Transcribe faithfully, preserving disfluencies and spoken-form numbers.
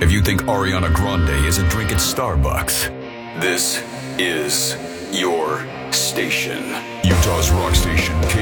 If you think Ariana Grande is a drink at Starbucks, this is your station. Utah's Rock Station,